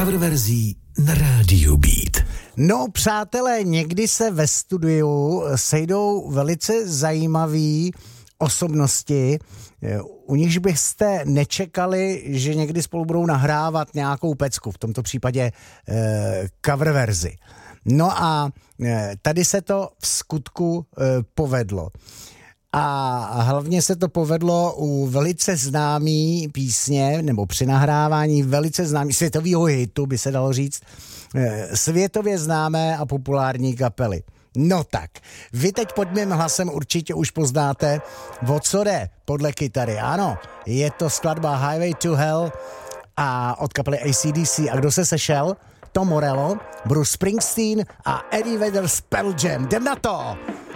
coververzí na rádiu Beat. No, přátelé, někdy se ve studiu sejdou velice zajímavé osobnosti, u nichž byste nečekali, že někdy spolu budou nahrávat nějakou pecku, v tomto případě cover verzi. No a tady se to v skutku povedlo. A hlavně se to povedlo u velice známý písně, nebo při nahrávání velice známý světového hitu, by se dalo říct, světově známé a populární kapely. No tak, vy teď pod mým hlasem určitě už poznáte, o co jde podle kytary. Ano, je to skladba Highway to Hell a od kapely AC/DC. A kdo se sešel? Tom Morello, Bruce Springsteen a Eddie Vedder's Pearl Jam. Jdem na to!